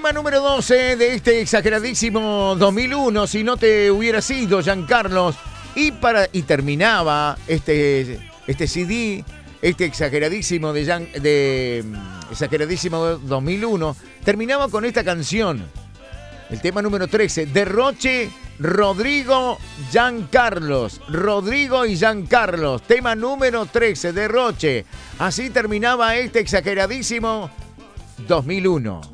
tema número 12 de este exageradísimo 2001, si no te hubiera sido, Giancarlos. Y terminaba este CD, este exageradísimo exageradísimo 2001, terminaba con esta canción. El tema número 13, Derroche, Rodrigo, Giancarlos. Rodrigo y Giancarlos. Tema número 13, Derroche. Así terminaba este exageradísimo 2001.